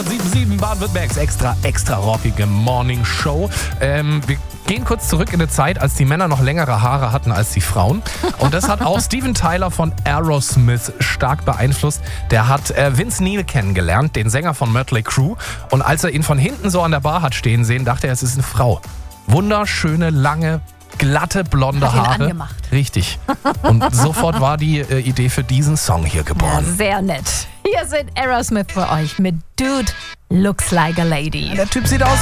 7 Baden-Württembergs extra rockige Morning Show. Wir gehen kurz zurück in die Zeit, als die Männer noch längere Haare hatten als die Frauen. Und das hat auch Steven Tyler von Aerosmith stark beeinflusst. Der hat Vince Neil kennengelernt, den Sänger von Mötley Crüe. Und als er ihn von hinten so an der Bar hat stehen sehen, dachte er, es ist eine Frau. Wunderschöne, lange, glatte, blonde Haare. Hat ihn angemacht. Richtig. Und sofort war die Idee für diesen Song hier geboren. Ja, sehr nett. Hier sind Aerosmith für euch mit Dude Looks Like a Lady. Der Typ sieht aus